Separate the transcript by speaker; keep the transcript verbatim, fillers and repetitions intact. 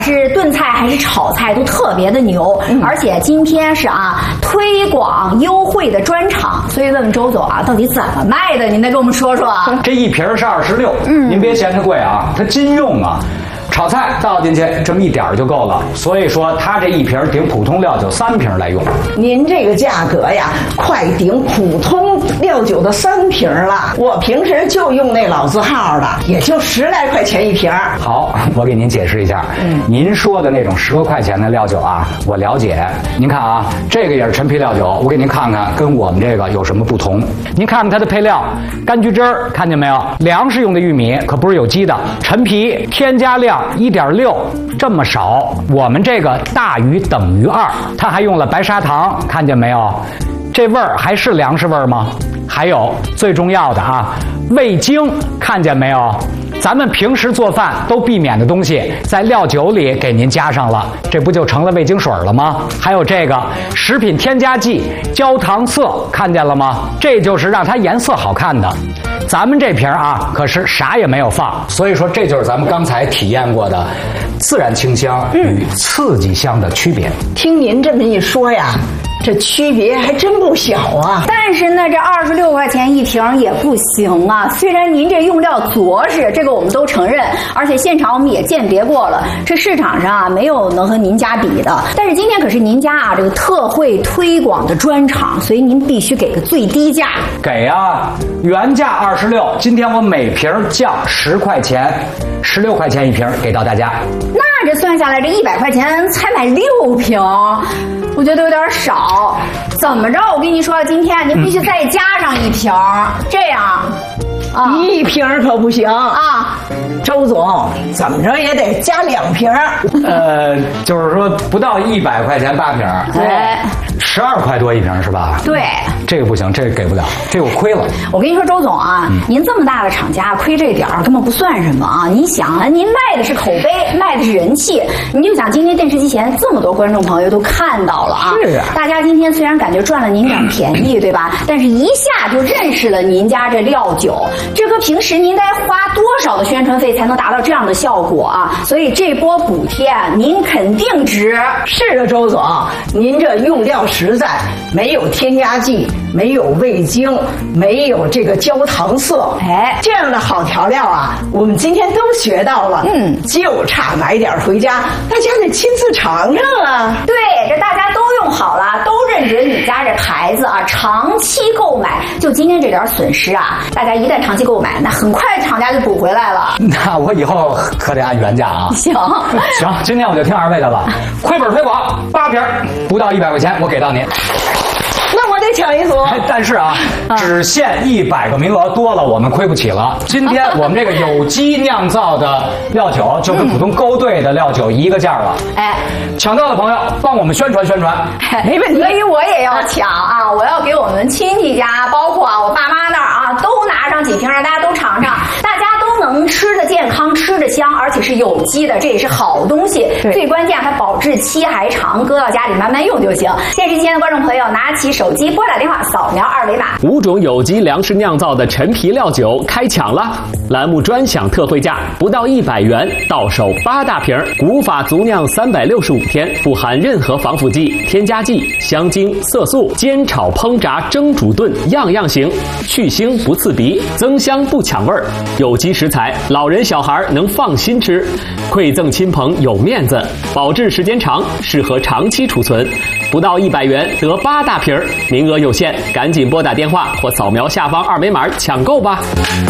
Speaker 1: 是炖菜还是炒菜都特别的牛，嗯、而且今天是啊推广优惠的专场，所以问问周总啊，到底怎么卖的？您再跟我们说说。
Speaker 2: 这一瓶是二十六，嗯，您别嫌它贵啊，它金用啊。炒菜倒进去这么一点儿就够了，所以说它这一瓶顶普通料酒三瓶来用。
Speaker 3: 您这个价格呀，快顶普通料酒的三瓶了。我平时就用那老字号的，也就十来块钱一瓶。
Speaker 2: 好，我给您解释一下。嗯，您说的那种十多块钱的料酒啊，我了解。您看啊，这个也是陈皮料酒，我给您看看跟我们这个有什么不同。您看看它的配料，柑橘汁儿，看见没有？粮食用的玉米可不是有机的，陈皮添加量一点六，这么少，我们这个大于等于二，它还用了白砂糖，看见没有？这味儿还是粮食味儿吗？还有最重要的啊，味精，看见没有？咱们平时做饭都避免的东西，在料酒里给您加上了，这不就成了味精水了吗？还有这个食品添加剂焦糖色，看见了吗？这就是让它颜色好看的。咱们这瓶啊，可是啥也没有放，所以说这就是咱们刚才体验过的自然清香与刺激香的区别。
Speaker 3: 嗯、听您这么一说呀，这区别还真不小啊！
Speaker 1: 但是呢，这二十六块钱一瓶也不行啊。虽然您这用料着实，这个我们都承认，而且现场我们也鉴别过了，这市场上啊没有能和您家比的。但是今天可是您家啊这个特惠推广的专场，所以您必须给个最低价。
Speaker 2: 给啊，原价二十六，今天我每瓶降十块钱，十六块钱一瓶给到大家。
Speaker 1: 那这算下来，这一百块钱才买六瓶。我觉得有点少，怎么着？我跟你说，今天您必须再加上一瓶，嗯、这样，
Speaker 3: 啊，一瓶可不行啊！周总，怎么着也得加两瓶。
Speaker 2: 呃，就是说不到一百块钱八瓶，
Speaker 1: 对，
Speaker 2: 十二块多一瓶是吧？
Speaker 1: 对，
Speaker 2: 这个不行，这个给不了，这个我亏了。
Speaker 1: 我跟你说，周总啊，嗯、您这么大的厂家，亏这点儿根本不算什么啊！你想啊，您卖的是口碑，卖的是人气，你就想今天电视机前这么多观众朋友都看到了啊！
Speaker 2: 是啊，
Speaker 1: 大家今天虽然感觉赚了您点便宜，对吧？但是一下就认识了您家这料酒，这和平时您得花多少的宣传费才能达到这样的效果啊？所以这波补贴您肯定值。
Speaker 3: 是的，周总，您这用料实在，没有添加剂，没有味精，没有这个焦糖色，哎，这样的好调料啊，我们今天都学到了。嗯，就差买点回家，大家得亲自尝尝啊。
Speaker 1: 对，这大家都用好了，都认准你家这牌子啊，长期购买。就今天这点损失啊，大家一旦长期购买，那很快厂家就补回来了。
Speaker 2: 那我以后可得按原价啊。
Speaker 1: 行
Speaker 2: 行，今天我就听二位的了。亏本推广，八瓶不到一百块钱，我给到您。
Speaker 3: 那我得抢一组，
Speaker 2: 但是啊，只限一百个名额，多了我们亏不起了。今天我们这个有机酿造的料酒，就跟普通勾兑的料酒一个价了。哎，抢到的朋友帮我们宣传宣传，
Speaker 1: 没问题。所以我也要抢啊！我要给我们亲戚家，包括啊我爸妈那儿啊，都拿上几瓶，让大家都尝尝，大家都能吃得健康，吃得香，而且是有机的，这也是好东西。最关键它保质期还长，搁到家里慢慢用就行。电视机前的观众朋友，拿起手机拨打电话，扫描二维码。
Speaker 4: 五种有机粮食酿造的陈皮料酒开抢了，栏目专享特惠价不到一百元，到手八大瓶，古法足酿三百六十五天，不含任何防腐剂、添加剂、香精、色素，煎炒烹炸蒸煮炖样样行，去腥不刺鼻，增香不抢味儿，有机食材，老人小孩能放心吃，馈赠亲朋有面子，保质时间长，适合长期储存。不到一百元得八大瓶，名额有限，赶紧拨打电话或扫描下方二维码抢购吧。